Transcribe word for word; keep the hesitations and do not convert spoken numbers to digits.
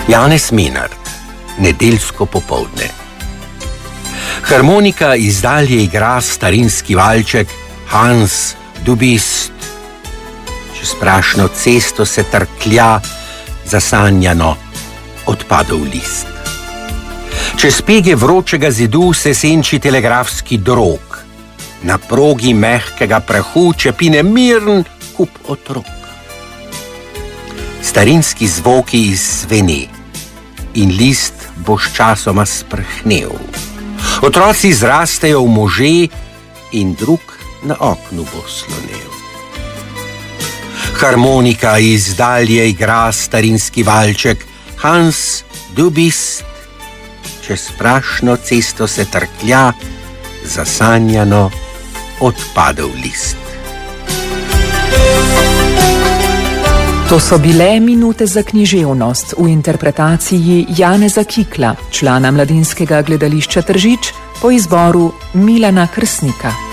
Janez Menard, Nedeljsko popoldne. Harmonika izdalje igra starinski valček Hans, du bist. Čez prašno cesto se trklja zasanjano odpadov list. Čez pege vročega zidu se senči telegrafski drog. Na progi mehkega prahu čepine mirn kup otrok. Starinski zvoki izzveni in list bo sčasoma sprhnel. Otroci zrastejo v može in drug na oknu bo slonel. Harmonika izdalje igra starinski valček Hans, du bist. Čez prašno cesto se trklja zasanjano odpadov list. To so bile minute za književnost v interpretaciji Janeza Kikla, člana Mladinskega gledališča Tržič, po izboru Milana Krsnika.